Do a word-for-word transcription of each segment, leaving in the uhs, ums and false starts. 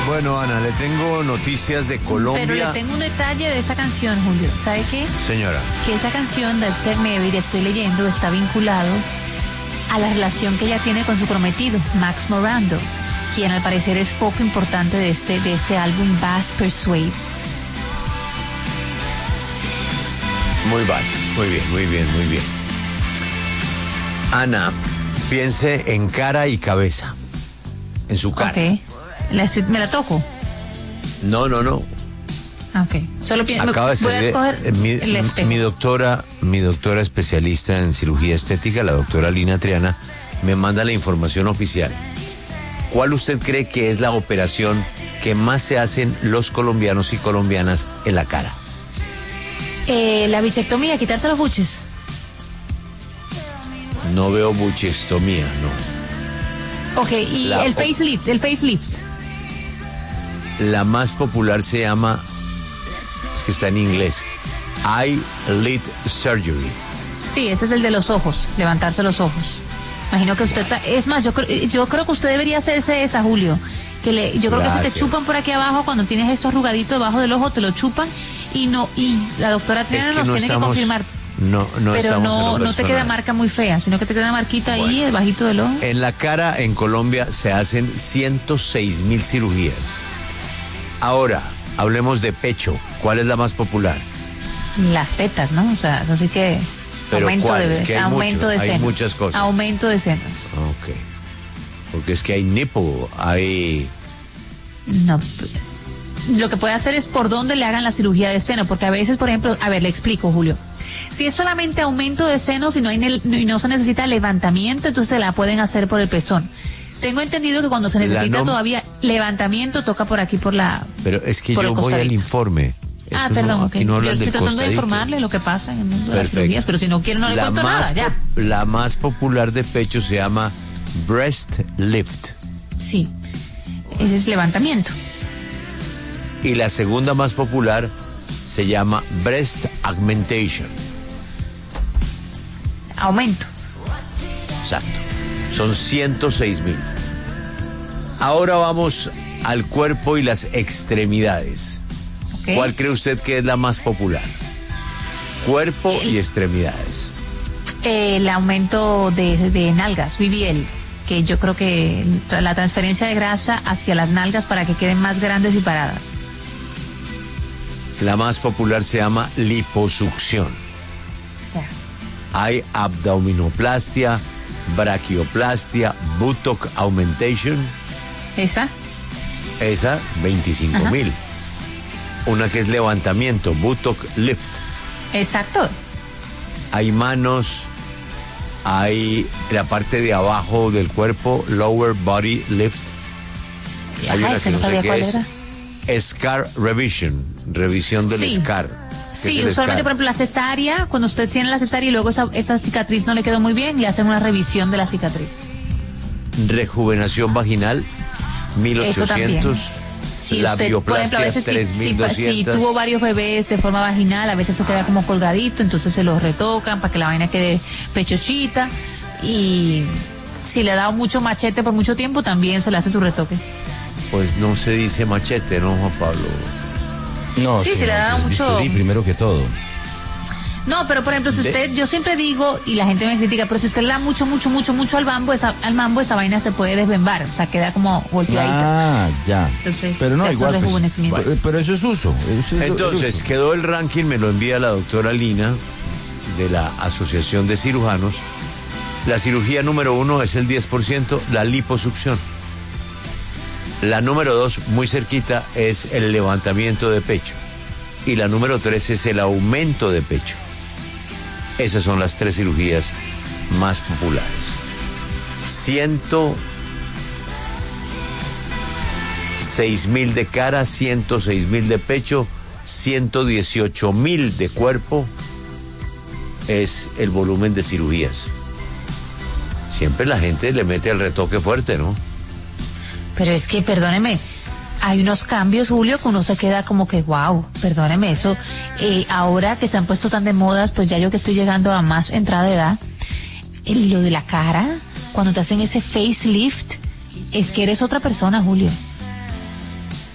Bueno, Ana, le tengo noticias de Colombia. Pero le tengo un detalle de esa canción, Julio. ¿Sabe qué? Señora. Que esa canción, That's Get Married, estoy leyendo, está vinculado a la relación que ella tiene con su prometido, Max Morando, quien al parecer es poco importante de este, de este álbum, Bass Persuades. Muy bien, muy bien, muy bien, muy bien. Ana, piense en cara y cabeza. En su cara. Ok. La estoy, ¿me la toco? No, no, no. Ok. Solo pienso. Acaba de voy a salir coger eh, mi, el espejo. mi doctora, mi doctora especialista en cirugía estética, la doctora Lina Triana, me manda la información oficial. ¿Cuál usted cree que es la operación que más se hacen los colombianos y colombianas en la cara? Eh, la bichectomía, quitarse los buches. No veo buchectomía, no. Ok, y La- el facelift, el facelift. La más popular se llama, es que está en inglés, Eyelid Surgery. Sí, ese es el de los ojos, levantarse los ojos. Imagino que usted, está- es más, yo creo, yo creo que usted debería hacerse esa, Julio. Que le, yo creo que Gracias. se te chupan por aquí abajo cuando tienes esto arrugadito debajo del ojo, te lo chupan y no, y la doctora Triana Es que nos no tiene estamos, que confirmar. no, no pero estamos en no, lo no te queda personal. marca muy fea, sino que te queda una marquita ahí, Bueno. debajito del ojo. En la cara, en Colombia, se hacen ciento seis mil cirugías. Ahora, hablemos de pecho. ¿Cuál es la más popular? Las tetas, ¿no? O sea, así que Pero aumento ¿cuál? de Es que hay aumento mucho, de hay senos. muchas cosas. Aumento de senos. Ok. Porque es que hay nipple, hay... No. Lo que puede hacer es por dónde le hagan la cirugía de seno, porque a veces, por ejemplo, a ver, le explico, Julio. Si es solamente aumento de senos y no, hay ne- y no se necesita levantamiento, entonces se la pueden hacer por el pezón. Tengo entendido que cuando se La necesita nom- todavía levantamiento, toca por aquí, por la... Pero es que por yo el voy al costadito. informe. Ah, Eso perdón, no, ok. aquí no Yo hablan estoy del tratando de costadito. informarle lo que pasa en el mundo de las Perfecto. cirugías, pero si no quiere no le La cuento más nada, ya. pop- La más popular de pecho se llama breast lift. Sí, ese es levantamiento. Y la segunda más popular se llama breast augmentation. Aumento. Exacto. Son ciento seis mil. Ahora vamos al cuerpo y las extremidades. ¿Ok? ¿Cuál cree usted que es la más popular? Cuerpo El- y extremidades. Eh, el aumento de, de nalgas, B B L, que yo creo que tra- la transferencia de grasa hacia las nalgas para que queden más grandes y paradas. La más popular se llama liposucción. Ya. Hay abdominoplastia, braquioplastia, buttock augmentation. ¿Esa? Esa, veinticinco mil. Una que es levantamiento, buttock lift. Exacto. Hay manos, hay la parte de abajo del cuerpo, lower body lift. Hay Ajá, una ese que no no sé sabía qué cuál es. era. Scar revision, revisión del Sí. scar. ¿Qué Sí, es el usualmente, scar? por ejemplo, la cesárea, cuando usted tiene la cesárea y luego esa, esa cicatriz no le quedó muy bien, le hacen una revisión de la cicatriz. Rejuvenación vaginal, mil Eso también. ochocientos. Si La usted, por ejemplo, bioplastia, a veces si, tres si, mil si doscientos. tuvo varios bebés de forma vaginal, a veces esto queda como colgadito, entonces se los retocan para que la vaina quede pechochita. Y si le ha dado mucho machete por mucho tiempo, también se le hace su retoque. Pues no se dice machete, ¿no, Juan Pablo? No, Sí, se le da el mucho- bisturí primero que todo. No, pero por ejemplo, si De- usted, yo siempre digo, y la gente me critica, pero si usted le da mucho, mucho, mucho, mucho al mambo, esa, al mambo, esa vaina se puede desbembar, o sea, queda como volteadita. Ah, ya. Entonces, pero no, ya eso igual. es pues, rejuvenecimiento. pero- pero eso es uso. eso es- Entonces, es uso. quedó el ranking, me lo envía la doctora Lina, de la Asociación de Cirujanos. La cirugía número uno es el diez por ciento, la liposucción. La número dos, muy cerquita, es el levantamiento de pecho. Y la número tres es el aumento de pecho. Esas son las tres cirugías más populares. Ciento seis mil de cara, ciento seis mil de pecho, ciento dieciocho mil de cuerpo es el volumen de cirugías. Siempre la gente le mete el retoque fuerte, ¿no? Pero es que, perdóneme, hay unos cambios, Julio, que uno se queda como que, wow, perdóneme, eso, eh, ahora que se han puesto tan de modas, pues ya yo que estoy llegando a más entrada de edad, eh, lo de la cara, cuando te hacen ese facelift, es que eres otra persona, Julio.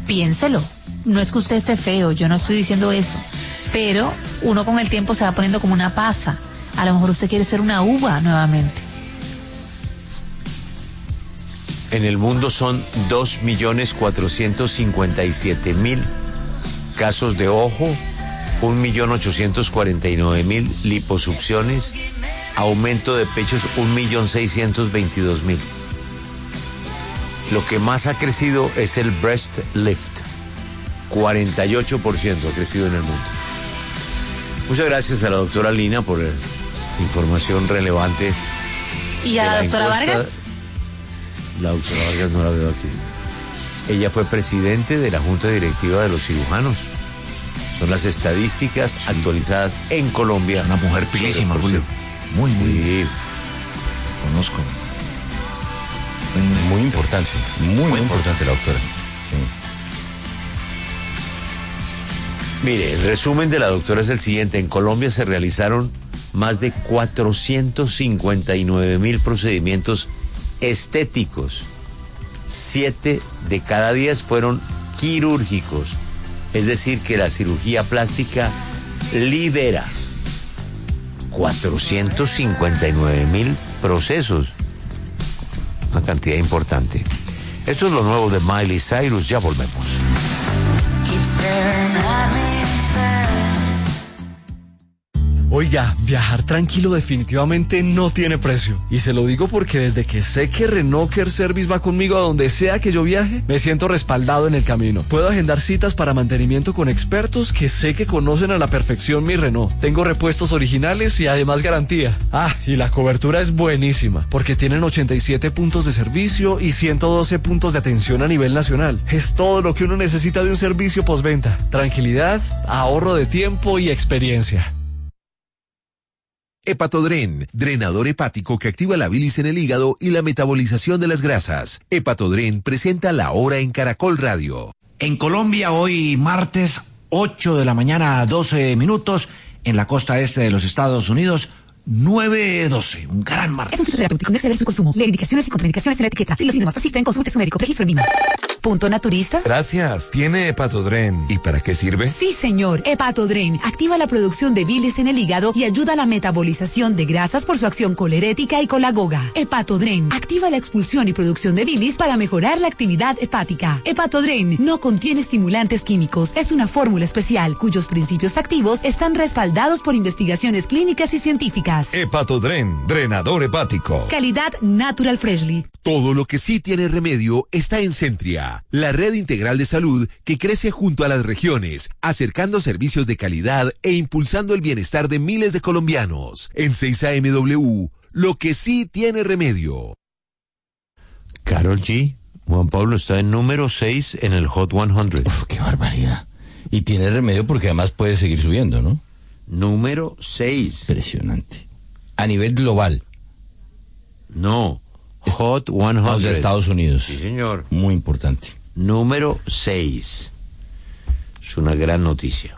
piénselo. No es que usted esté feo, yo no estoy diciendo eso, pero uno con el tiempo se va poniendo como una pasa. A lo mejor usted quiere ser una uva nuevamente. En el mundo son dos millones cuatrocientos cincuenta y siete mil casos de ojo, un millón ochocientos cuarenta y nueve mil liposucciones, aumento de pechos un millón seiscientos veintidós mil. Lo que más ha crecido es el breast lift, cuarenta y ocho por ciento ha crecido en el mundo. Muchas gracias a la doctora Lina por eh, información relevante. ¿Y a la, la doctora encuesta. Vargas? La doctora Vargas no la veo aquí. Ella fue presidente de la Junta Directiva de los Cirujanos. Son las estadísticas actualizadas en Colombia. Una mujer pilísima, Julio. Muy, muy. Sí. Conozco. Muy, muy importante. Muy, muy, muy importante la doctora. Sí. Mire, el resumen de la doctora es el siguiente. En Colombia se realizaron más de cuatrocientos cincuenta y nueve mil procedimientos estéticos. Siete de cada diez fueron quirúrgicos. Es decir, que la cirugía plástica lidera cuatrocientos cincuenta y nueve mil procesos. Una cantidad importante. Esto es lo nuevo de Miley Cyrus. Ya volvemos. Oiga, viajar tranquilo definitivamente no tiene precio. Y se lo digo porque desde que sé que Renault Care Service va conmigo a donde sea que yo viaje, me siento respaldado en el camino. Puedo agendar citas para mantenimiento con expertos que sé que conocen a la perfección mi Renault. Tengo repuestos originales y además garantía. Ah, y la cobertura es buenísima, porque tienen ochenta y siete puntos de servicio y ciento doce puntos de atención a nivel nacional. Es todo lo que uno necesita de un servicio postventa. Tranquilidad, ahorro de tiempo y experiencia. Hepatodren, drenador hepático que activa la bilis en el hígado y la metabolización de las grasas. Hepatodren presenta La Hora en Caracol Radio. En Colombia hoy martes, ocho de la mañana a doce minutos, en la costa este de los Estados Unidos, nueve doce, un gran martes. Es un fitoterapéutico, no exceder su consumo. Lee indicaciones y contraindicaciones en la etiqueta. Si los síntomas persisten, consulte a su médico. Registro en línea. ¿Punto naturista? Gracias. ¿Tiene Hepatodren? ¿Y para qué sirve? Sí, señor. Hepatodren activa la producción de bilis en el hígado y ayuda a la metabolización de grasas por su acción colerética y colagoga. Hepatodren activa la expulsión y producción de bilis para mejorar la actividad hepática. Hepatodren no contiene estimulantes químicos. Es una fórmula especial cuyos principios activos están respaldados por investigaciones clínicas y científicas. Hepatodren, drenador hepático. Calidad Natural Freshly. Todo lo que sí tiene remedio está en Centria, la red integral de salud que crece junto a las regiones, acercando servicios de calidad e impulsando el bienestar de miles de colombianos. En seis A M W, lo que sí tiene remedio. Karol G, Juan Pablo está en número seis en el Hot cien. Uf, qué barbaridad. Y tiene remedio porque además puede seguir subiendo, ¿no? Número seis. Impresionante. A nivel global. No, Hot cien. O sea, Estados Unidos. Sí, señor. Muy importante. Número seis. Es una gran noticia.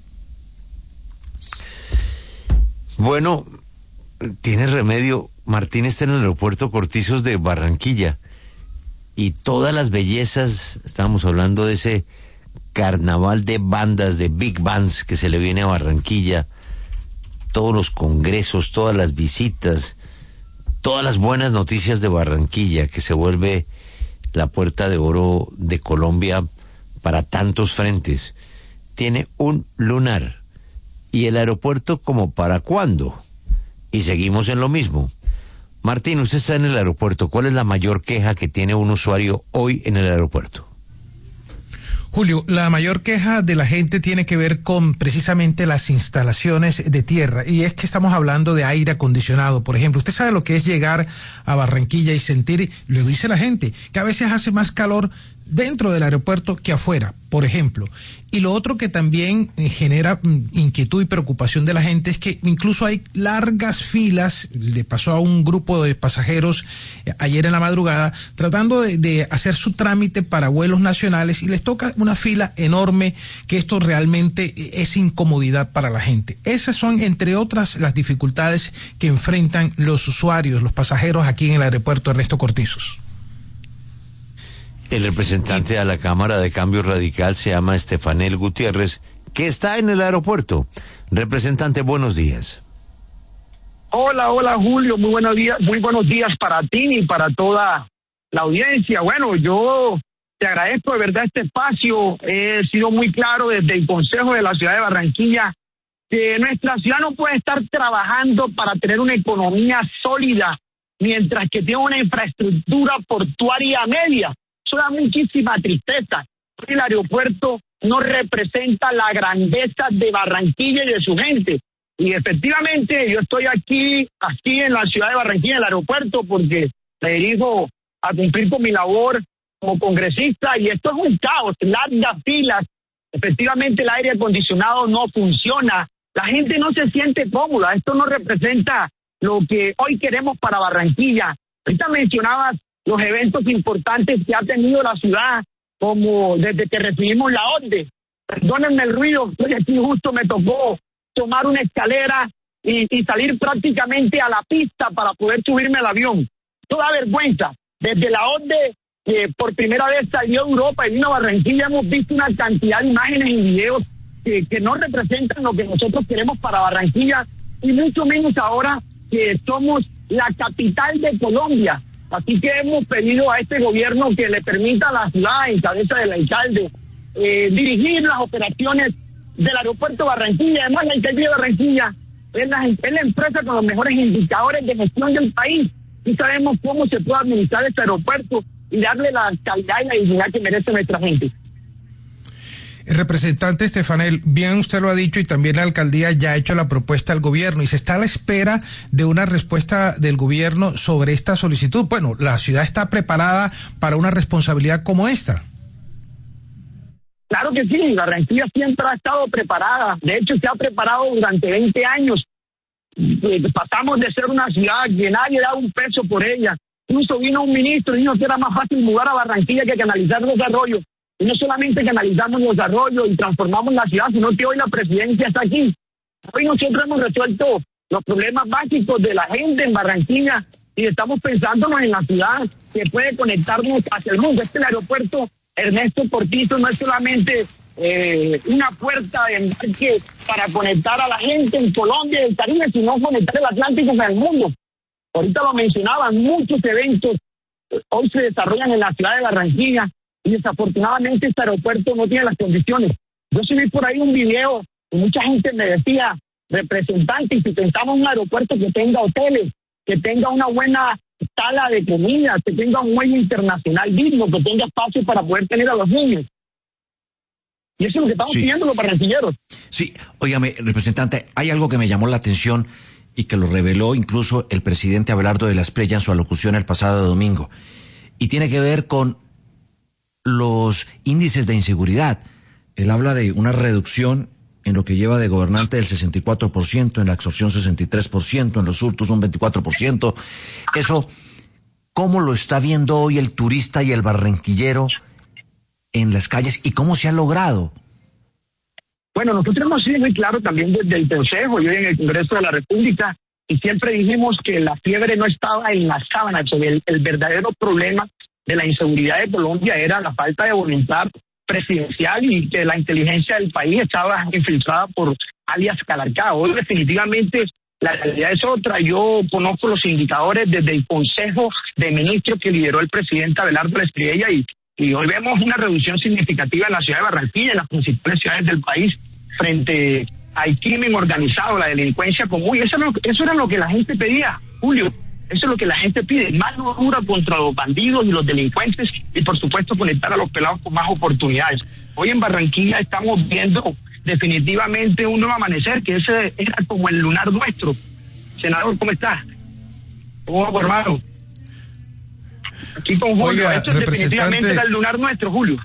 Bueno, tiene remedio. Martín está en el aeropuerto Cortizos de Barranquilla. Y todas las bellezas, estábamos hablando de ese carnaval de bandas, de big bands que se le viene a Barranquilla. Todos los congresos, todas las visitas, todas las buenas noticias de Barranquilla, que se vuelve la puerta de oro de Colombia para tantos frentes. Tiene un lunar. ¿Y el aeropuerto como para cuándo? Y seguimos en lo mismo. Martín, usted está en el aeropuerto. ¿Cuál es la mayor queja que tiene un usuario hoy en el aeropuerto? Julio, la mayor queja de la gente tiene que ver con precisamente las instalaciones de tierra, y es que estamos hablando de aire acondicionado. Por ejemplo, usted sabe lo que es llegar a Barranquilla y sentir, lo dice la gente, que a veces hace más calor dentro del aeropuerto que afuera, por ejemplo. Y lo otro que también genera inquietud y preocupación de la gente es que incluso hay largas filas. Le pasó a un grupo de pasajeros ayer en la madrugada tratando de, de hacer su trámite para vuelos nacionales, y les toca una fila enorme, que esto realmente es incomodidad para la gente. Esas son, entre otras, las dificultades que enfrentan los usuarios, los pasajeros aquí en el aeropuerto Ernesto Cortizos. El representante a la Cámara de Cambio Radical se llama Estefanel Gutiérrez, que está en el aeropuerto. Representante, buenos días. Hola, hola Julio, muy buenos días, muy buenos días para ti y para toda la audiencia. Bueno, yo te agradezco de verdad este espacio. He sido muy claro desde el Consejo de la Ciudad de Barranquilla que nuestra ciudad no puede estar trabajando para tener una economía sólida mientras que tiene una infraestructura portuaria media. Eso da muchísima tristeza. El aeropuerto no representa la grandeza de Barranquilla y de su gente. Y efectivamente yo estoy aquí, aquí en la ciudad de Barranquilla, en el aeropuerto, porque me dirijo a cumplir con mi labor como congresista, y esto es un caos, largas filas. Efectivamente el aire acondicionado no funciona, la gente no se siente cómoda, esto no representa lo que hoy queremos para Barranquilla. Ahorita mencionabas los eventos importantes que ha tenido la ciudad, como desde que recibimos la orden. Perdónenme el ruido, estoy aquí justo, me tocó tomar una escalera y, y salir prácticamente a la pista para poder subirme al avión. Toda vergüenza. Desde la ONDE, que por primera vez salió a Europa y vino a Barranquilla, hemos visto una cantidad de imágenes y videos que, que no representan lo que nosotros queremos para Barranquilla, y mucho menos ahora que somos la capital de Colombia. Así que hemos pedido a este gobierno que le permita a la ciudad, en cabeza del alcalde, eh, dirigir las operaciones del aeropuerto de Barranquilla. Además, la alcaldía de Barranquilla es la, es la empresa con los mejores indicadores de gestión del país, y sabemos cómo se puede administrar este aeropuerto y darle la calidad y la dignidad que merece nuestra gente. El representante Estefanel, bien usted lo ha dicho, y también la alcaldía ya ha hecho la propuesta al gobierno y se está a la espera de una respuesta del gobierno sobre esta solicitud. Bueno, la ciudad está preparada para una responsabilidad como esta. Claro que sí, Barranquilla siempre ha estado preparada. De hecho, se ha preparado durante veinte años. Eh, pasamos de ser una ciudad que nadie da un peso por ella. Incluso vino un ministro y dijo que era más fácil mudar a Barranquilla que canalizar los arroyos. Y no solamente canalizamos los arroyos y transformamos la ciudad, sino que hoy la presidencia está aquí. Hoy nosotros hemos resuelto los problemas básicos de la gente en Barranquilla y estamos pensándonos en la ciudad que puede conectarnos hacia el mundo. Este es el aeropuerto Ernesto Cortizo, no es solamente eh, una puerta de embarque para conectar a la gente en Colombia y el Caribe, sino conectar el Atlántico con el mundo. Ahorita lo mencionaban, muchos eventos hoy se desarrollan en la ciudad de Barranquilla y desafortunadamente este aeropuerto no tiene las condiciones. Yo subí por ahí un video y mucha gente me decía, representante, y si pensamos un aeropuerto que tenga hoteles, que tenga una buena sala de comida, que tenga un muelle internacional digno, que tenga espacio para poder tener a los niños. Y eso es lo que estamos sí. pidiendo los barranquilleros. Sí, óigame, representante, hay algo que me llamó la atención y que lo reveló incluso el presidente Abelardo de la Espriella en su alocución el pasado domingo, y tiene que ver con los índices de inseguridad. Él habla de una reducción en lo que lleva de gobernante del sesenta y cuatro por ciento, en la extorsión sesenta y tres por ciento, en los hurtos un veinticuatro por ciento. Eso, ¿cómo lo está viendo hoy el turista y el barranquillero en las calles y cómo se ha logrado? Bueno, nosotros hemos sido muy claros también desde el Consejo y hoy en el Congreso de la República, y siempre dijimos que la fiebre no estaba en las sábanas, el, el verdadero problema de la inseguridad de Colombia era la falta de voluntad presidencial y que la inteligencia del país estaba infiltrada por alias Calarcá. Hoy definitivamente la realidad es otra. Yo conozco los indicadores desde el Consejo de Ministros que lideró el presidente Abelardo de la Espriella y, y hoy vemos una reducción significativa en la ciudad de Barranquilla, en las principales ciudades del país, frente al crimen organizado, la delincuencia común. Y eso, eso era lo que la gente pedía, Julio. Eso es lo que la gente pide, mano dura contra los bandidos y los delincuentes y por supuesto conectar a los pelados con más oportunidades. Hoy en Barranquilla estamos viendo definitivamente un nuevo amanecer, que ese era como el lunar nuestro. Senador, ¿cómo está? ¿Cómo va, hermano? Aquí con Julio. Oiga, Esto definitivamente era el lunar nuestro, Julio.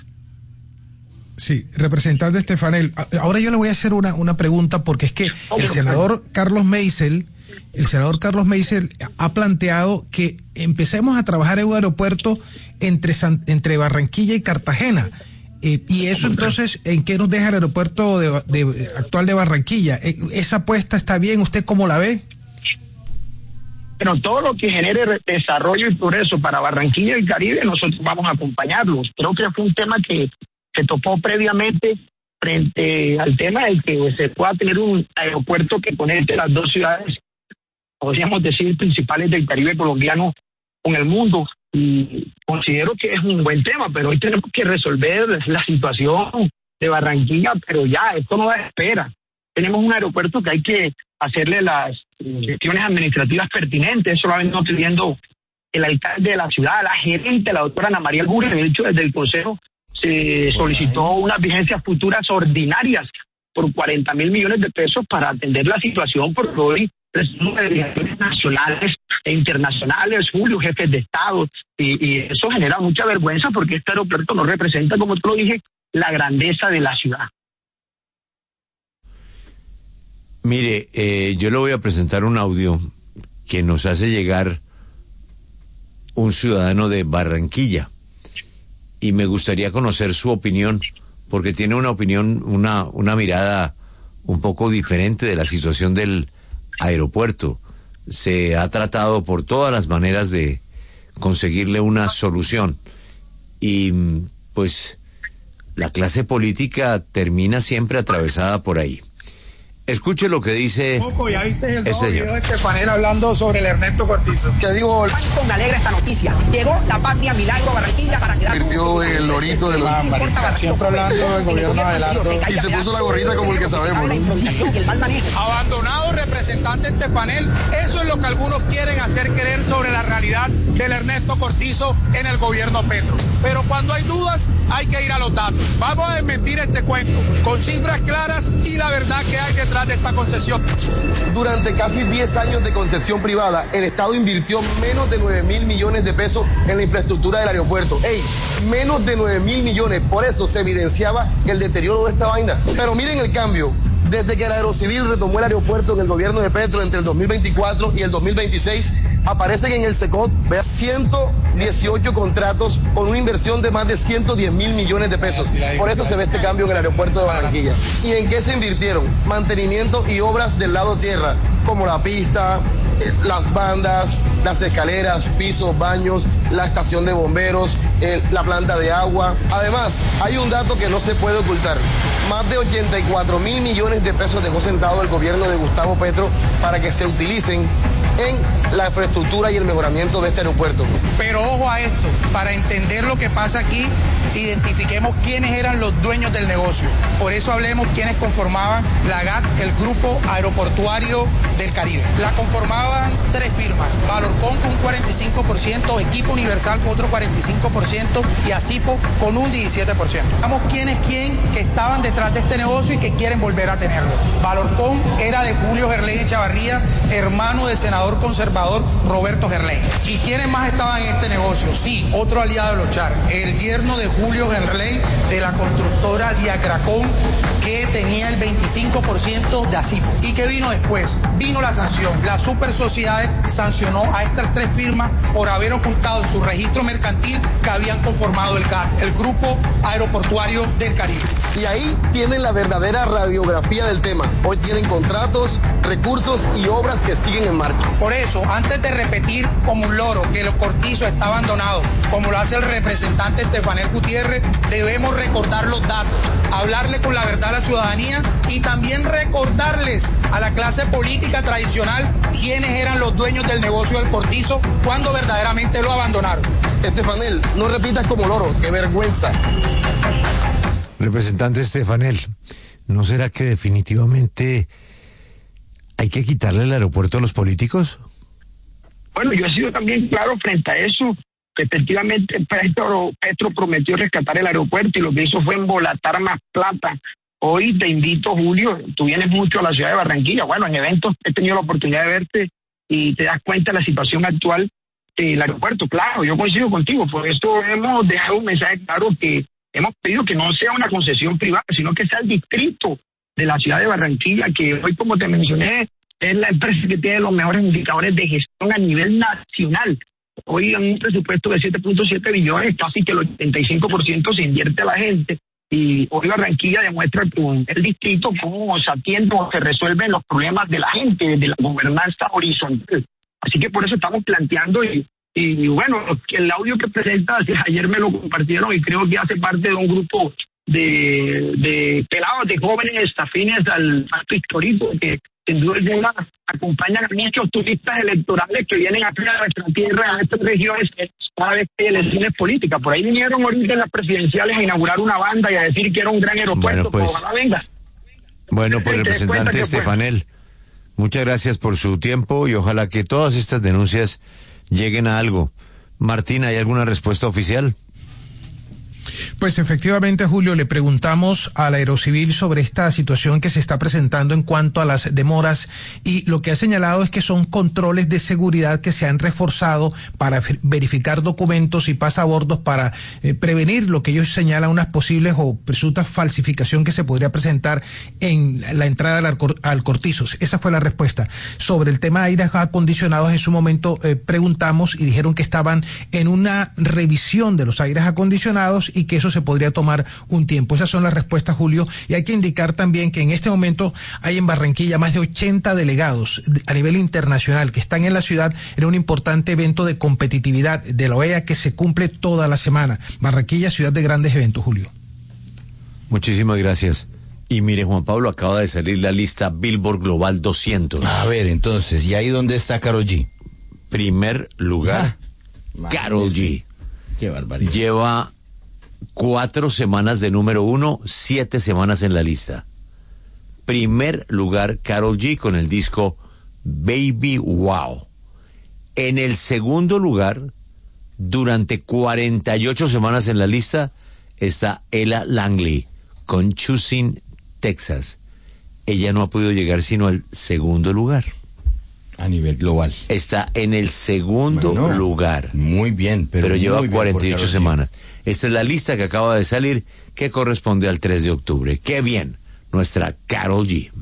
Sí, representante Estefanel, ahora yo le voy a hacer una, una pregunta porque es que el senador Carlos Meisel El senador Carlos Meisel ha planteado que empecemos a trabajar en un aeropuerto entre San, entre Barranquilla y Cartagena. Eh, y eso entonces, ¿en qué nos deja el aeropuerto de, de, actual de Barranquilla? Eh, ¿Esa apuesta está bien? ¿Usted cómo la ve? Pero todo lo que genere re- desarrollo y progreso para Barranquilla y el Caribe, nosotros vamos a acompañarlos. Creo que fue un tema que se topó previamente frente al tema de que se pueda tener un aeropuerto que conecte las dos ciudades, podríamos decir, principales del Caribe colombiano con el mundo. Y considero que es un buen tema, pero hoy tenemos que resolver la situación de Barranquilla, pero ya, esto no da espera. Tenemos un aeropuerto que hay que hacerle las gestiones administrativas pertinentes, eso lo ha venido pidiendo el alcalde de la ciudad, la gerente, la doctora Ana María Algures. De hecho, desde el Consejo se solicitó unas vigencias futuras ordinarias por cuarenta mil millones de pesos para atender la situación, porque hoy de delegaciones nacionales e internacionales, Julio, jefes de Estado, y, y eso genera mucha vergüenza porque este aeropuerto no representa, como te lo dije, la grandeza de la ciudad. Mire, eh, yo le voy a presentar un audio que nos hace llegar un ciudadano de Barranquilla y me gustaría conocer su opinión, porque tiene una opinión, una, una mirada un poco diferente de la situación del aeropuerto. Se ha tratado por todas las maneras de conseguirle una solución y pues la clase política termina siempre atravesada por ahí. Escuche lo que dice Poco, ya viste el nuevo ese video señor. de este panel hablando sobre el Ernesto Cortizo. Que digo, Me alegra esta noticia. Llegó la patria Milagro Barranquilla para quedar. Invirtió en el lorito de los Siempre hablando del gobierno adelanto. y se puso la gorrita como el que sabemos, ¿no? Abandonado representante de este panel, eso es lo que algunos quieren hacer creer sobre la realidad del Ernesto Cortizo en el gobierno Petro. Pero cuando hay dudas, hay que ir a los datos. Vamos a desmentir este cuento con cifras claras y la verdad que hay detrás de esta concesión. Durante casi diez años de concesión privada, el Estado invirtió menos de nueve mil millones de pesos en la infraestructura del aeropuerto. ¡Ey! Menos de nueve mil millones. Por eso se evidenciaba el deterioro de esta vaina. Pero miren el cambio. Desde que el Aerocivil retomó el aeropuerto en el gobierno de Petro entre el dos mil veinticuatro y el dos mil veintiséis, aparecen en el SECOT vea, ciento dieciocho contratos con una inversión de más de ciento diez mil millones de pesos. Por eso se ve este cambio en el aeropuerto de Barranquilla. ¿Y en qué se invirtieron? Mantenimiento y obras del lado tierra, como la pista, eh, las bandas, las escaleras, pisos, baños, la estación de bomberos, eh, la planta de agua. Además, hay un dato que no se puede ocultar. Más de ochenta y cuatro mil millones de pesos dejó sentado el gobierno de Gustavo Petro para que se utilicen en la infraestructura y el mejoramiento de este aeropuerto. Pero ojo a esto, para entender lo que pasa aquí, identifiquemos quiénes eran los dueños del negocio. Por eso hablemos quiénes conformaban la G A T, el Grupo Aeroportuario del Caribe. La conformaban tres firmas, Valorcon con un cuarenta y cinco por ciento, Equipo Universal con otro cuarenta y cinco por ciento y Asipo con un diecisiete por ciento. Veamos quién es quién que estaban detrás de este negocio y que quieren volver a tenerlo. Valorcon era de Julio Gerley Echavarría, hermano del senador conservador Roberto Gerley. ¿Y quiénes más estaban en este negocio? Sí, otro aliado de los Char, el yerno de Julio Gerley de la constructora Diagracón, que tenía el veinticinco por ciento de Asipo. ¿Y qué vino después? Vino la sanción. La super sociedad sancionó a estas tres firmas por haber ocultado en su registro mercantil que habían conformado el G A T, el Grupo Aeroportuario del Caribe. Y ahí tienen la verdadera radiografía del tema. Hoy tienen contratos, recursos y obras que siguen en marcha. Por eso, antes de repetir como un loro que los Cortizo está abandonado, como lo hace el representante Estefanel Gutiérrez, debemos recordar los datos, hablarle con la verdad a la ciudadanía y también recordarles a la clase política tradicional quiénes eran los dueños del negocio del Cortizo cuando verdaderamente lo abandonaron. Estefanel, no repitas como loro, qué vergüenza. Representante Estefanel, ¿no será que definitivamente hay que quitarle el aeropuerto a los políticos? Bueno, yo he sido también claro frente a eso. Efectivamente, Petro, Petro prometió rescatar el aeropuerto y lo que hizo fue embolatar más plata. Hoy te invito, Julio, tú vienes mucho a la ciudad de Barranquilla. Bueno, en eventos he tenido la oportunidad de verte y te das cuenta de la situación actual del aeropuerto. Claro, yo coincido contigo, por eso hemos dejado un mensaje claro que hemos pedido que no sea una concesión privada, sino que sea el distrito de la ciudad de Barranquilla, que hoy, como te mencioné, es la empresa que tiene los mejores indicadores de gestión a nivel nacional. Hoy en un presupuesto de siete punto siete billones, casi que el ochenta y cinco por ciento se invierte a la gente. Y hoy Barranquilla demuestra con el distrito cómo se atienden o se resuelven los problemas de la gente, de la gobernanza horizontal. Así que por eso estamos planteando y, y bueno, el audio que presenta, ayer me lo compartieron y creo que hace parte de un grupo de, de pelados, de jóvenes afines al acto histórico que sin duda alguna acompañan a muchos turistas electorales que vienen aquí a nuestra tierra, a estas regiones, cada vez que hay elecciones políticas. Por ahí vinieron ahorita en las presidenciales a inaugurar una banda y a decir que era un gran aeropuerto, bueno, pues, ojalá venga. Bueno, pues representante Estefanel, muchas gracias por su tiempo y ojalá que todas estas denuncias lleguen a algo. Martín, ¿hay alguna respuesta oficial? Pues efectivamente, Julio, le preguntamos al Aerocivil sobre esta situación que se está presentando en cuanto a las demoras y lo que ha señalado es que son controles de seguridad que se han reforzado para verificar documentos y pasabordos para eh, prevenir lo que ellos señalan unas posibles o presuntas falsificación que se podría presentar en la entrada al, al Cortizo. Esa fue la respuesta. Sobre el tema de aires acondicionados, en su momento eh, preguntamos y dijeron que estaban en una revisión de los aires acondicionados y que eso se podría tomar un tiempo. Esas son las respuestas, Julio, y hay que indicar también que en este momento hay en Barranquilla más de ochenta delegados a nivel internacional que están en la ciudad en un importante evento de competitividad de la O E A que se cumple toda la semana. Barranquilla, ciudad de grandes eventos, Julio. Muchísimas gracias. Y mire, Juan Pablo, acaba de salir la lista Billboard Global doscientos. A ver, entonces, ¿y ahí dónde está Karol G? Primer lugar, ah, Karol G. Qué barbaridad. Lleva cuatro semanas de número uno, siete semanas en la lista. Primer lugar, Karol G con el disco Baby Wow. En el segundo lugar, durante cuarenta y ocho semanas en la lista, está Ella Langley con Choosing Texas. Ella no ha podido llegar sino al segundo lugar. A nivel global. Está en el segundo bueno, lugar. Muy bien, pero, pero lleva muy cuarenta y ocho bien semanas. Esta es la lista que acaba de salir, que corresponde al tres de octubre. ¡Qué bien! Nuestra Karol G.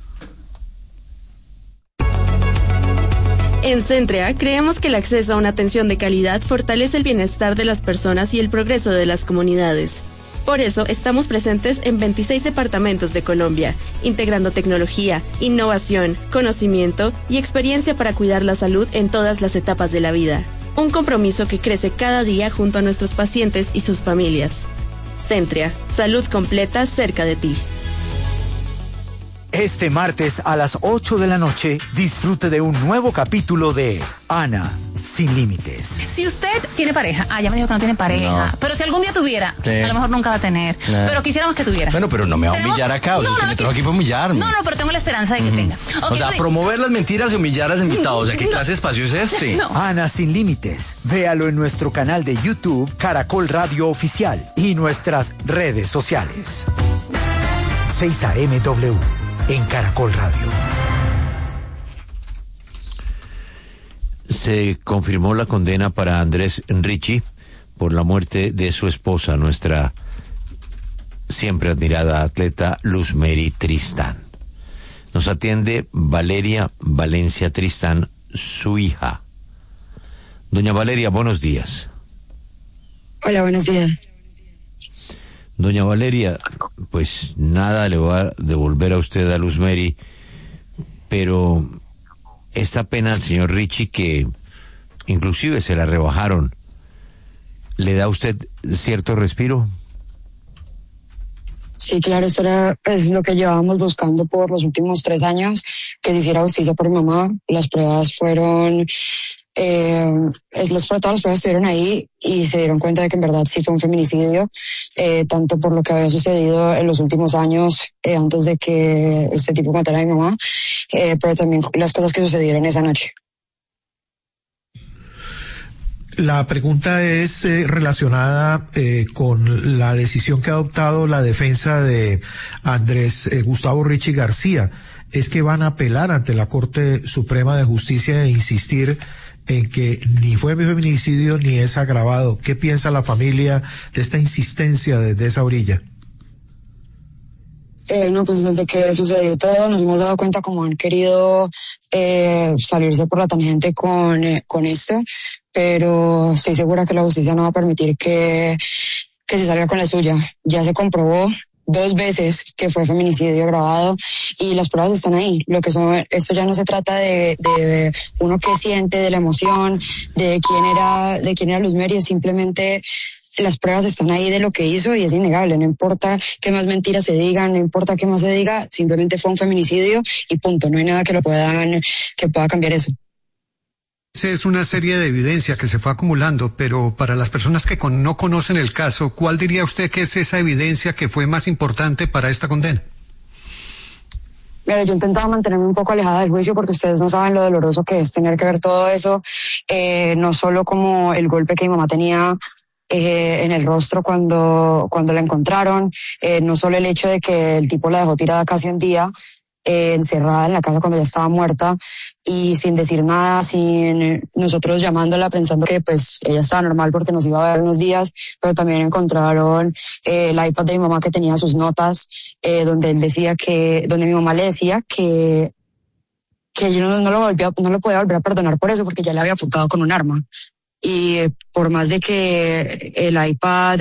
En Centrea creemos que el acceso a una atención de calidad fortalece el bienestar de las personas y el progreso de las comunidades. Por eso estamos presentes en veintiséis departamentos de Colombia, integrando tecnología, innovación, conocimiento y experiencia para cuidar la salud en todas las etapas de la vida. Un compromiso que crece cada día junto a nuestros pacientes y sus familias. Centrea, salud completa cerca de ti. Este martes a las ocho de la noche, disfrute de un nuevo capítulo de Ana sin límites. Si usted tiene pareja, ah, ya me dijo que no tiene pareja, no. Pero si algún día tuviera, sí. A lo mejor nunca va a tener, no. Pero quisiéramos que tuviera. Bueno, pero no me va a humillar acá, o sea, no, no, que me trajo aquí para humillarme. No, no, pero tengo la esperanza de que uh-huh. tenga. Okay, o sea, pues, promover las mentiras y humillar a los invitados, o sea, ¿qué clase de espacio es este? No. Ana sin límites, véalo en nuestro canal de YouTube, Caracol Radio Oficial, y nuestras redes sociales. seis A M W, en Caracol Radio. Se confirmó la condena para Andrés Ricci por la muerte de su esposa, nuestra siempre admirada atleta Luz Mary Tristán. Nos atiende Valeria Valencia Tristán, su hija. Doña Valeria, buenos días. Hola, buenos días. Doña Valeria, pues nada le va a devolver a usted a Luz Mary, pero esta pena al señor Ricci, que inclusive se la rebajaron, ¿le da a usted cierto respiro? Sí, claro, esto era pues, lo que llevábamos buscando por los últimos tres años, que se hiciera justicia por mi mamá. Las pruebas fueron, eh, es, las, todas las pruebas estuvieron ahí y se dieron cuenta de que en verdad sí fue un feminicidio, eh, tanto por lo que había sucedido en los últimos años, eh, antes de que este tipo matara a mi mamá, eh, pero también las cosas que sucedieron esa noche. La pregunta es eh, relacionada eh, con la decisión que ha adoptado la defensa de Andrés eh, Gustavo Ricci García. Es que van a apelar ante la Corte Suprema de Justicia e insistir en que ni fue feminicidio ni es agravado. ¿Qué piensa la familia de esta insistencia desde esa orilla? Eh, no, pues desde que sucedió todo nos hemos dado cuenta cómo han querido eh, salirse por la tangente con, eh, con esto, pero estoy segura que la justicia no va a permitir que, que se salga con la suya. Ya se comprobó dos veces que fue feminicidio grabado y las pruebas están ahí. Lo que son, esto ya no se trata de, de uno que siente, de la emoción, de quién era, de quién era Luz Mary, es simplemente las pruebas están ahí de lo que hizo y es innegable. No importa qué más mentiras se digan, no importa qué más se diga, simplemente fue un feminicidio y punto. No hay nada que lo puedan, que pueda cambiar eso. Es una serie de evidencia que se fue acumulando, pero para las personas que con, no conocen el caso, ¿cuál diría usted que es esa evidencia que fue más importante para esta condena? Mira, yo intentaba mantenerme un poco alejada del juicio porque ustedes no saben lo doloroso que es tener que ver todo eso, eh, no solo como el golpe que mi mamá tenía eh, en el rostro cuando, cuando la encontraron, eh, no solo el hecho de que el tipo la dejó tirada casi un día, Eh, encerrada en la casa cuando ya estaba muerta y sin decir nada, sin nosotros llamándola pensando que pues ella estaba normal porque nos iba a ver unos días, pero también encontraron eh, el iPad de mi mamá que tenía sus notas, eh, donde él decía que, donde mi mamá le decía que que yo no, no lo volvía, no lo podía volver a perdonar por eso porque ya le había apuntado con un arma. Y eh, por más de que el iPad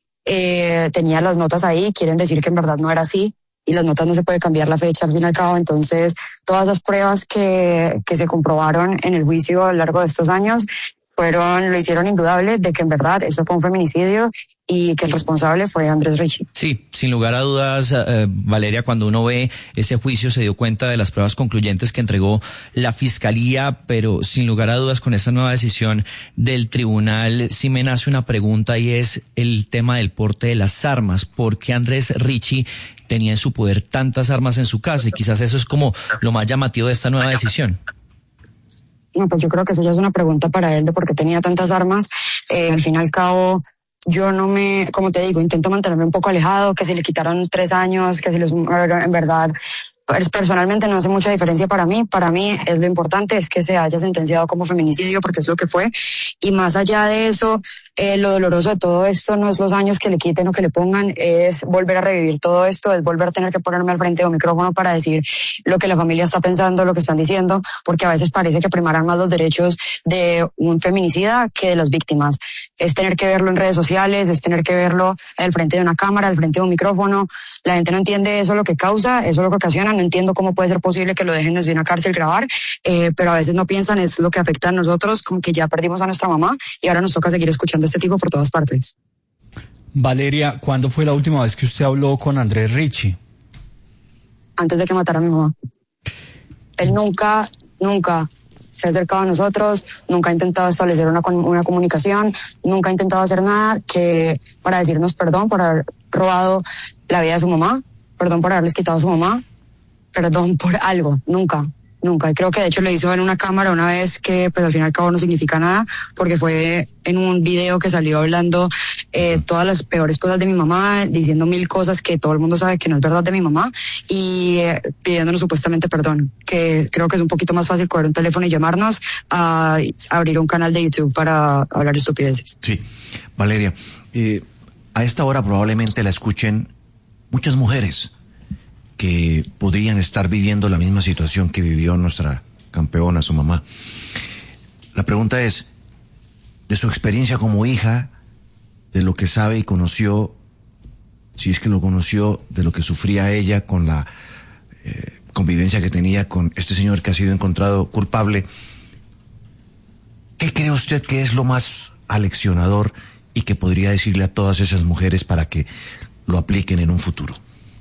eh, tenía las notas ahí, quieren decir que en verdad no era así. Y las notas no se puede cambiar la fecha al fin y al cabo. Entonces, todas las pruebas que, que se comprobaron en el juicio a lo largo de estos años fueron, lo hicieron indudable de que en verdad eso fue un feminicidio y que el responsable fue Andrés Richie. Sí, sin lugar a dudas, eh, Valeria, cuando uno ve ese juicio se dio cuenta de las pruebas concluyentes que entregó la Fiscalía, pero sin lugar a dudas con esta nueva decisión del tribunal sí me nace una pregunta y es el tema del porte de las armas. ¿Por qué Andrés Richie tenía en su poder tantas armas en su casa? Y quizás eso es como lo más llamativo de esta nueva decisión. No, pues yo creo que eso ya es una pregunta para él de por qué tenía tantas armas. Eh, al fin y al cabo, yo no me, como te digo, intento mantenerme un poco alejado, que si le quitaron tres años, que si los, en verdad, pues personalmente no hace mucha diferencia para mí. Para mí es lo importante, es que se haya sentenciado como feminicidio porque es lo que fue. Y más allá de eso, eh, lo doloroso de todo esto no es los años que le quiten o que le pongan, es volver a revivir todo esto, es volver a tener que ponerme al frente de un micrófono para decir lo que la familia está pensando, lo que están diciendo, porque a veces parece que primarán más los derechos de un feminicida que de las víctimas. Es tener que verlo en redes sociales, es tener que verlo al frente de una cámara, al frente de un micrófono. La gente no entiende eso lo que causa, eso lo que ocasiona. No entiendo cómo puede ser posible que lo dejen desde una cárcel grabar, eh, pero a veces no piensan, es lo que afecta a nosotros, como que ya perdimos a nuestra mamá y ahora nos toca seguir escuchando a este tipo por todas partes. Valeria, ¿cuándo fue la última vez que usted habló con Andrés Richie? Antes de que matara a mi mamá. Él nunca, nunca se ha acercado a nosotros, nunca ha intentado establecer una, una comunicación, nunca ha intentado hacer nada que para decirnos perdón por haber robado la vida de su mamá, perdón por haberles quitado a su mamá, perdón por algo, nunca, nunca. Y creo que de hecho lo hizo en una cámara una vez que pues al fin y al cabo no significa nada, porque fue en un video que salió hablando eh, todas las peores cosas de mi mamá, diciendo mil cosas que todo el mundo sabe que no es verdad de mi mamá y eh, pidiéndonos supuestamente perdón, que creo que es un poquito más fácil coger un teléfono y llamarnos a, a abrir un canal de YouTube para hablar estupideces. Sí, Valeria, eh, a esta hora probablemente la escuchen muchas mujeres que podrían estar viviendo la misma situación que vivió nuestra campeona, su mamá. La pregunta es, de su experiencia como hija, de lo que sabe y conoció, si es que lo conoció, de lo que sufría ella con la eh, convivencia que tenía con este señor que ha sido encontrado culpable, ¿qué cree usted que es lo más aleccionador y que podría decirle a todas esas mujeres para que lo apliquen en un futuro?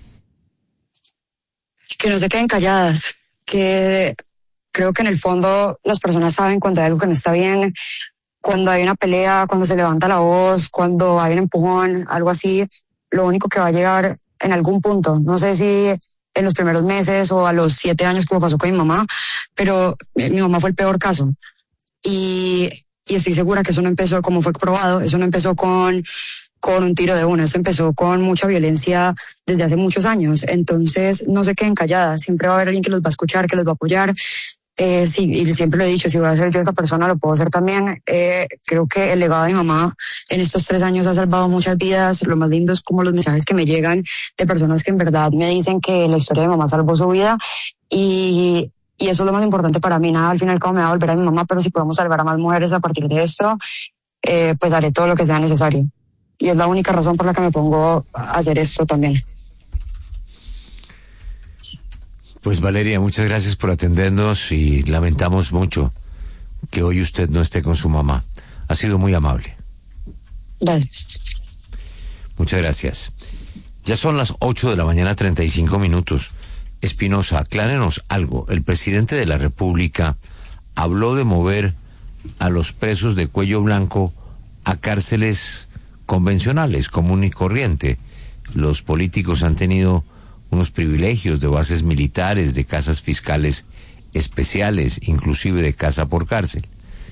Que no se queden calladas, que creo que en el fondo las personas saben cuando hay algo que no está bien, cuando hay una pelea, cuando se levanta la voz, cuando hay un empujón, algo así, lo único que va a llegar en algún punto, no sé si en los primeros meses o a los siete años como pasó con mi mamá, pero mi mamá fue el peor caso. Y, y estoy segura que eso no empezó como fue probado, eso no empezó con... con un tiro de una, eso empezó con mucha violencia desde hace muchos años, entonces no se queden calladas, siempre va a haber alguien que los va a escuchar, que los va a apoyar, eh, sí, y siempre lo he dicho, si voy a ser yo esta persona, lo puedo ser también, eh, creo que el legado de mi mamá en estos tres años ha salvado muchas vidas, lo más lindo es como los mensajes que me llegan de personas que en verdad me dicen que la historia de mi mamá salvó su vida, y y eso es lo más importante para mí, nada, al final como me va a volver a mi mamá, pero si podemos salvar a más mujeres a partir de esto, eh, pues haré todo lo que sea necesario. Y es la única razón por la que me pongo a hacer esto también. Pues Valeria, muchas gracias por atendernos y lamentamos mucho que hoy usted no esté con su mamá. Ha sido muy amable. Gracias. Muchas gracias. Ya son las ocho de la mañana, treinta y cinco minutos. Espinosa, aclárenos algo. El presidente de la República habló de mover a los presos de cuello blanco a cárceles convencionales, común y corriente. Los políticos han tenido unos privilegios de bases militares, de casas fiscales especiales, inclusive de casa por cárcel.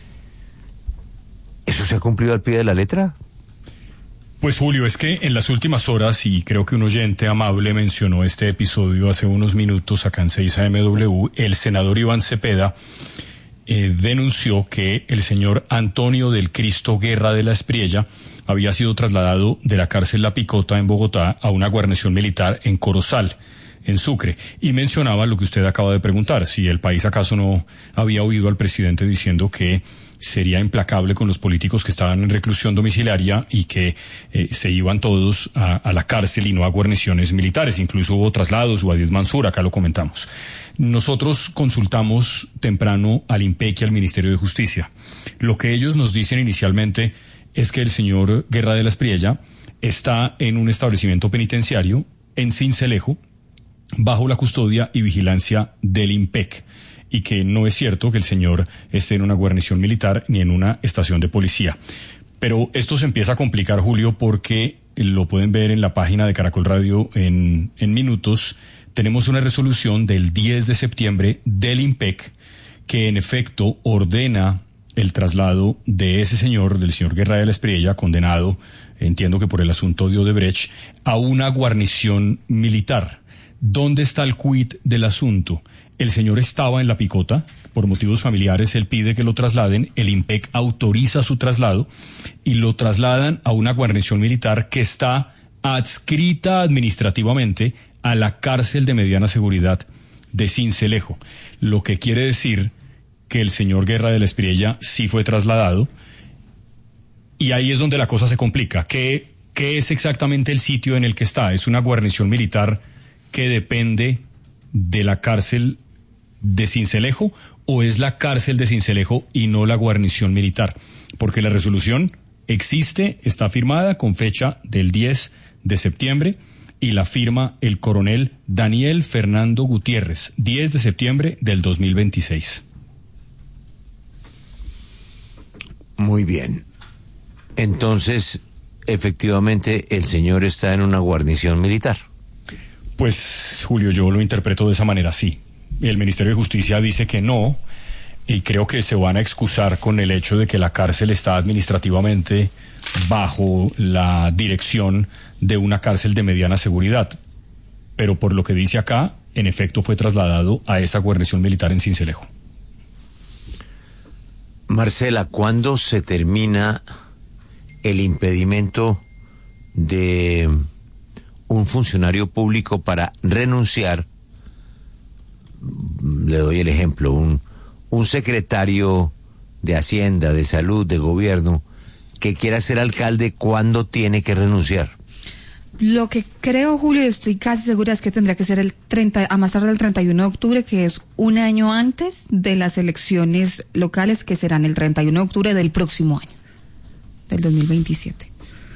¿Eso se ha cumplido al pie de la letra? Pues Julio, es que en las últimas horas, y creo que un oyente amable mencionó este episodio hace unos minutos acá en seis A M W, el senador Iván Cepeda eh, denunció que el señor Antonio del Cristo Guerra de la Espriella había sido trasladado de la cárcel La Picota en Bogotá a una guarnición militar en Corozal, en Sucre, y mencionaba lo que usted acaba de preguntar, si el país acaso no había oído al presidente diciendo que sería implacable con los políticos que estaban en reclusión domiciliaria y que eh, se iban todos a, a la cárcel y no a guarniciones militares. Incluso hubo traslados, Guadid Mansur, acá lo comentamos. Nosotros consultamos temprano al IMPEC y al Ministerio de Justicia. Lo que ellos nos dicen inicialmente es que el señor Guerra de la Espriella está en un establecimiento penitenciario en Sincelejo, bajo la custodia y vigilancia del IMPEC, y que no es cierto que el señor esté en una guarnición militar ni en una estación de policía. Pero esto se empieza a complicar, Julio, porque lo pueden ver en la página de Caracol Radio en, en minutos. Tenemos una resolución del diez de septiembre del IMPEC que en efecto ordena el traslado de ese señor, del señor Guerra de la Espriella, condenado, entiendo que por el asunto de Odebrecht, a una guarnición militar. ¿Dónde está el quid del asunto? El señor estaba en La Picota, por motivos familiares él pide que lo trasladen, el IMPEC autoriza su traslado y lo trasladan a una guarnición militar que está adscrita administrativamente a la cárcel de mediana seguridad de Sincelejo, lo que quiere decir que el señor Guerra de la Espriella sí fue trasladado, y ahí es donde la cosa se complica. ¿Qué, qué es exactamente el sitio en el que está? ¿Es una guarnición militar que depende de la cárcel de Sincelejo o es la cárcel de Sincelejo y no la guarnición militar? Porque la resolución existe, está firmada con fecha del diez de septiembre y la firma el coronel Daniel Fernando Gutiérrez, diez de septiembre del dos mil veintiséis. Muy bien. Entonces, efectivamente, el señor está en una guarnición militar. Pues, Julio, yo lo interpreto de esa manera, sí. El Ministerio de Justicia dice que no, y creo que se van a excusar con el hecho de que la cárcel está administrativamente bajo la dirección de una cárcel de mediana seguridad. Pero por lo que dice acá, en efecto fue trasladado a esa guarnición militar en Sincelejo. Marcela, ¿cuándo se termina el impedimento de un funcionario público para renunciar? Le doy el ejemplo, un, un secretario de Hacienda, de Salud, de Gobierno, que quiera ser alcalde, ¿cuándo tiene que renunciar? Lo que creo, Julio, y estoy casi segura, es que tendría que ser el treinta, a más tarde el treinta y uno de octubre, que es un año antes de las elecciones locales, que serán el treinta y uno de octubre del próximo año, del dos mil veintisiete.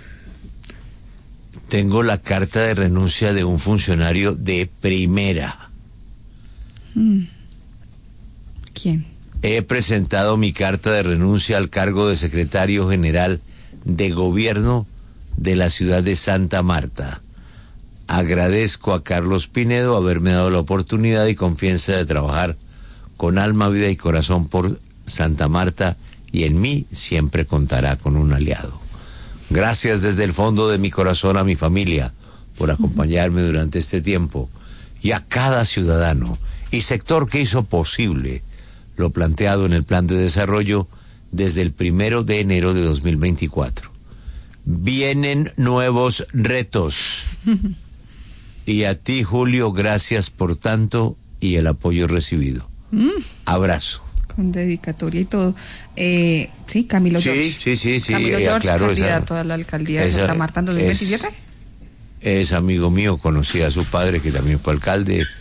Tengo la carta de renuncia de un funcionario de primera. Hmm. ¿Quién? He presentado mi carta de renuncia al cargo de secretario general de Gobierno de la ciudad de Santa Marta. Agradezco a Carlos Pinedo haberme dado la oportunidad y confianza de trabajar con alma, vida y corazón por Santa Marta, y en mí siempre contará con un aliado. Gracias desde el fondo de mi corazón a mi familia por acompañarme durante este tiempo, y a cada ciudadano y sector que hizo posible lo planteado en el plan de desarrollo desde el primero de enero de dos mil veinticuatro. Vienen nuevos retos. Y a ti, Julio, gracias por tanto y el apoyo recibido. Mm. Abrazo. Con dedicatoria y todo. Eh, sí, Camilo sí, George. Sí, sí, sí. Camilo sí, George, claro, candidato esa, a la alcaldía de esa, Santa Marta en dos mil veintisiete. Es, es amigo mío, conocí a su padre, que también fue alcalde,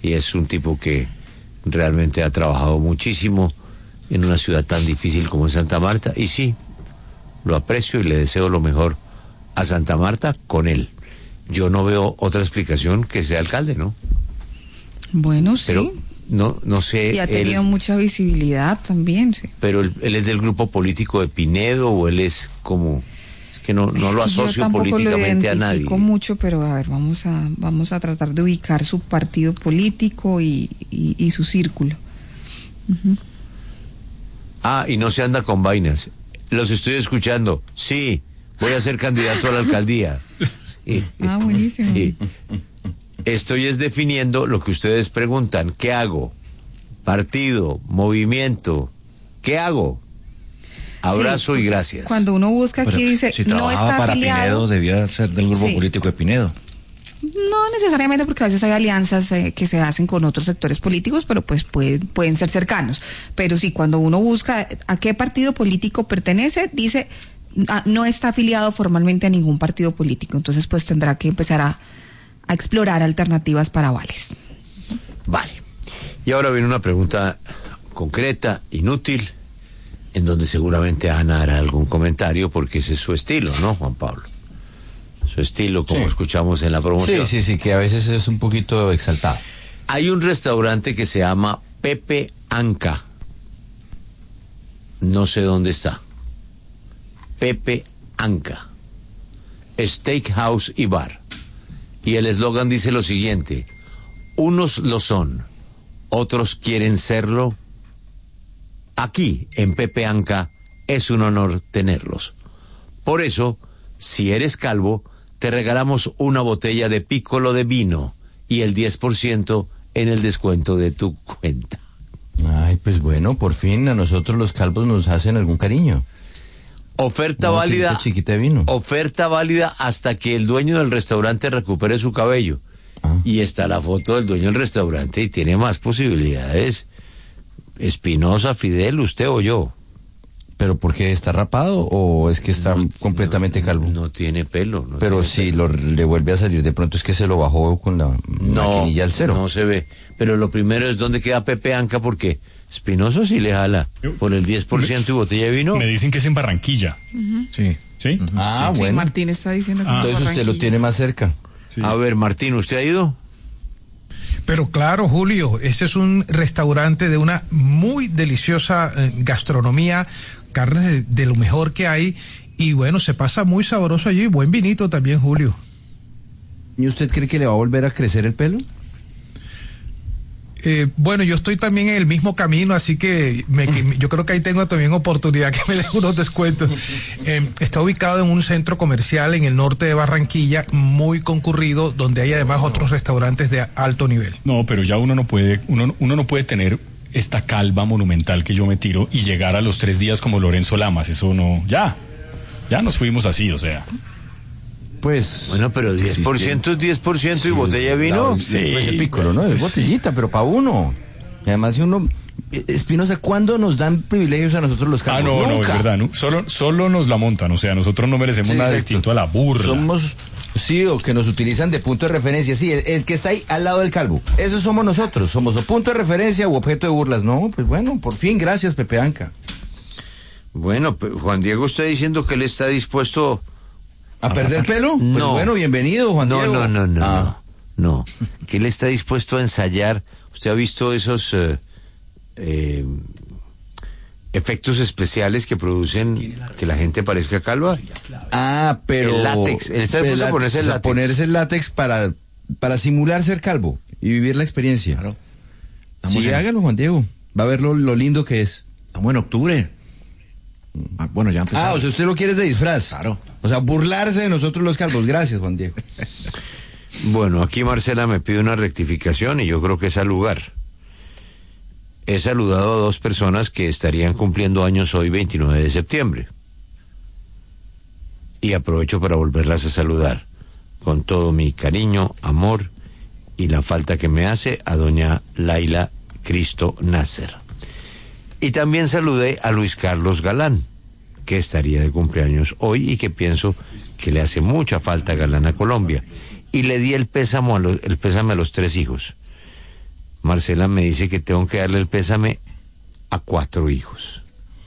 y es un tipo que realmente ha trabajado muchísimo en una ciudad tan difícil como es Santa Marta, y sí, lo aprecio y le deseo lo mejor a Santa Marta con él. Yo no veo otra explicación que sea alcalde, ¿no? Bueno, sí. Pero no, no sé. Y ha tenido él, mucha visibilidad también, sí. Pero él, él es del grupo político de Pinedo, o él es como... Es que no, no es lo que asocio políticamente a nadie. mucho, pero a ver, vamos a, vamos a tratar de ubicar su partido político y, y, y su círculo. Uh-huh. Ah, y no se anda con vainas. Los estoy escuchando. Sí, voy a ser candidato a la alcaldía. Sí. Ah, buenísimo. Sí. Estoy es definiendo lo que ustedes preguntan. ¿Qué hago? Partido, movimiento. ¿Qué hago? Abrazo sí, y gracias. Cuando uno busca aquí, pero dice, si no está para afiliado. Pinedo, debía ser del grupo sí. político de Pinedo. No necesariamente, porque a veces hay alianzas eh, que se hacen con otros sectores políticos, pero pues pueden, pueden ser cercanos. Pero sí, cuando uno busca a qué partido político pertenece, dice, ah, no está afiliado formalmente a ningún partido político. Entonces pues tendrá que empezar a, a explorar alternativas para avales. Vale. Y ahora viene una pregunta concreta, inútil, en donde seguramente Ana hará algún comentario, porque ese es su estilo, ¿no, Juan Pablo? Su estilo, como sí. escuchamos en la promoción. Sí, sí, sí, que a veces es un poquito exaltado. Hay un restaurante que se llama Pepe Anca. No sé dónde está. Pepe Anca. Steakhouse y bar. Y el eslogan dice lo siguiente: unos lo son, otros quieren serlo. Aquí, en Pepe Anca, es un honor tenerlos. Por eso, si eres calvo, te regalamos una botella de Piccolo de vino y el diez por ciento en el descuento de tu cuenta. Ay, pues bueno, por fin a nosotros los calvos nos hacen algún cariño. Oferta una válida. Chiquita de vino. Oferta válida hasta que el dueño del restaurante recupere su cabello. Ah. Y está la foto del dueño del restaurante y tiene más posibilidades. Espinosa, Fidel, usted o yo. ¿Pero por qué está rapado o es que está no, completamente no, calvo? No tiene pelo. No Pero tiene si pelo. Lo, le vuelve a salir de pronto es que se lo bajó con la no, maquinilla al cero. No se ve. Pero lo primero es dónde queda Pepe Anca, porque Espinoso sí le jala por el diez por ciento y botella de vino. Me dicen que es en Barranquilla. Uh-huh. Sí. ¿Sí? Uh-huh. Ah, sí, bueno. Sí, Martín está diciendo que ah, entonces usted lo tiene más cerca. Sí. A ver, Martín, ¿usted ha ido? Pero claro, Julio, ese es un restaurante de una muy deliciosa eh, gastronomía, carnes de, de lo mejor que hay, y bueno, se pasa muy sabroso allí, buen vinito también, Julio. ¿Y usted cree que le va a volver a crecer el pelo? Eh, bueno, yo estoy también en el mismo camino, así que, me, que yo creo que ahí tengo también oportunidad que me den unos descuentos. Eh, está ubicado en un centro comercial en el norte de Barranquilla, muy concurrido, donde hay además otros restaurantes de alto nivel. No, pero ya uno no puede, uno, uno no puede tener esta calva monumental que yo me tiro y llegar a los tres días como Lorenzo Lamas. Eso no, ya, ya nos fuimos así, o sea. Pues... Bueno, pero diez por ciento es diez por ciento sí, y botella de vino. Sí, pues el Piccolo, ¿no? Es botellita, sí. Pero para uno. Y además, si uno... Espinosa, ¿cuándo nos dan privilegios a nosotros los calvos? Ah, no, Nunca. no, es verdad. No, solo, solo nos la montan, o sea, nosotros no merecemos sí, nada exacto. distinto a la burla. Somos... Sí, o que nos utilizan de punto de referencia. Sí, el, el que está ahí al lado del calvo. Eso somos nosotros. Somos o punto de referencia u objeto de burlas. No, pues bueno, por fin, gracias, Pepe Anca. Bueno, Juan Diego está diciendo que él está dispuesto... ¿A perder pelo? Pues no. Bueno, bienvenido, Juan no, Diego. No, no, no, ah. no, no. Que él está dispuesto a ensayar. ¿Usted ha visto esos eh, eh, efectos especiales que producen que la gente parezca calva? Ah, pero... El látex. Él está dispuesto a ponerse el látex. Ponerse el látex para, para simular ser calvo y vivir la experiencia. Claro. Sí, en... hágalo, Juan Diego. Va a ver lo, lo lindo que es. Estamos en octubre. Ah, bueno, ya empezamos. Ah, o sea, usted lo quiere de disfraz. Claro. O sea, burlarse de nosotros los calvos. Gracias, Juan Diego. Bueno, aquí Marcela me pide una rectificación y yo creo que es al lugar. He saludado a dos personas que estarían cumpliendo años hoy, veintinueve de septiembre. Y aprovecho para volverlas a saludar. Con todo mi cariño, amor y la falta que me hace a doña Laila Cristo Nasser. Y también saludé a Luis Carlos Galán, que estaría de cumpleaños hoy y que pienso que le hace mucha falta Galán a Colombia. Y le di el pésamo a los, el pésame a los tres hijos. Marcela me dice que tengo que darle el pésame a cuatro hijos.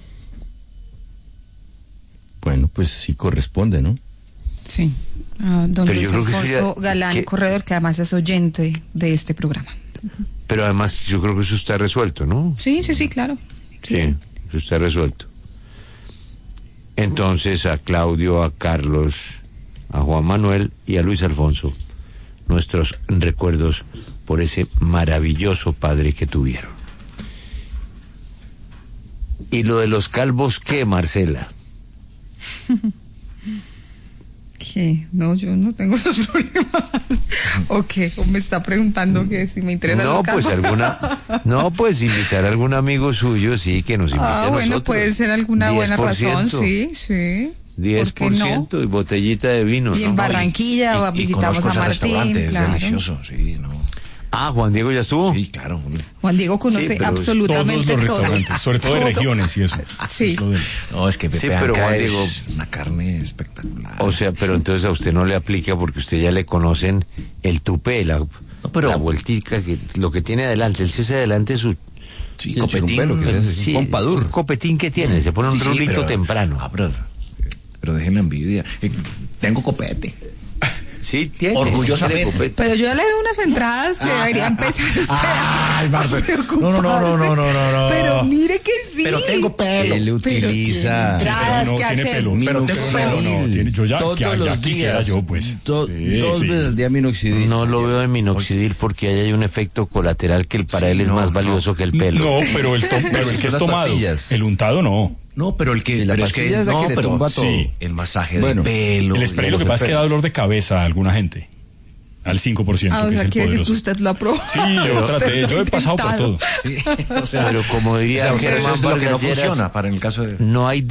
Bueno, pues sí corresponde, ¿no? Sí. Uh, don Pero Luis yo creo que Alfonso sería- Galán, que- corredor, que además es oyente de este programa. Pero además yo creo que eso está resuelto, ¿no? Sí, sí, sí, claro. Sí, eso está resuelto. Entonces a Claudio, a Carlos, a Juan Manuel y a Luis Alfonso, nuestros recuerdos por ese maravilloso padre que tuvieron. ¿Y lo de los calvos qué, Marcela? ¿Qué? No, yo no tengo esos problemas. ¿O qué? ¿O me está preguntando que si me interesa No, los pues calvos? alguna, no, pues invitar a algún amigo suyo, sí, que nos invite Ah, a bueno, nosotros. puede ser alguna buena diez por razón, ciento. sí, sí. diez por ciento y botellita de vino. Y en ¿no? Barranquilla Y visitamos conozco a ese Martín, restaurante, claro. es delicioso, sí, no. Ah, Juan Diego ya estuvo. Sí, claro. Juan Diego conoce Sí, pero absolutamente Todos los todo. restaurantes, sobre todo de Todo. regiones y eso. Sí. Es lo de- No, es que Sí, Pepe pero Anca Juan es Diego- una carne espectacular. O sea, pero entonces a usted no le aplica porque usted ya le conocen el tupé, la, pero- la vueltica, que lo que tiene adelante. Él se hace adelante su Sí, el copetín. chirumpelo que se hace, sí, un pompadour. un copetín que tiene, se pone un Sí, sí, rulito pero- temprano. Ah, pero, pero dejen la envidia. Eh, Tengo copete. Sí, tiene. Orgullosamente. tiene copete. Pero yo ya le veo unas entradas que deberían pesar usted. Ay, Marcel. a No, no, no, no, no, no, no, no. Pero mire que sí. Pero tengo pelo. Él utiliza entradas no que tiene hacer. pelo. Pero tengo pelo, no. Tiene, yo ya, todos ya, ya los quisiera días, yo, pues. do- Sí, dos sí. veces al día minoxidil. No lo veo en minoxidil porque ahí hay un efecto colateral que el para Sí, él es no, más no. valioso que el pelo. No, pero el, to- pero el Son que es las tomado. pastillas. El untado no. No, pero el que, Sí, la pero es que, pastilla es la no, que le pero tumba todo. Sí. el masaje Bueno, de pelo. El spray y lo que los pasa es que da pelos. dolor de cabeza a alguna gente. Al cinco por ciento, Ah, o que sea, es el quiere decir que poderoso. usted lo aprobó. Sí, yo Usted traté, lo yo ha he pasado por intentado. todo. Sí, o sea, Pero como o diría sea, pero eso Germán es lo que no Vargas Lleras, funciona para en el caso de... no hay